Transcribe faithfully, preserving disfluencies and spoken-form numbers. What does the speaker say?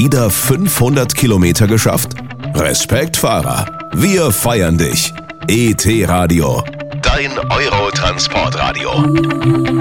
wieder fünfhundert Kilometer geschafft? Respekt, Fahrer. Wir feiern dich. E T Radio. Dein Eurotransportradio.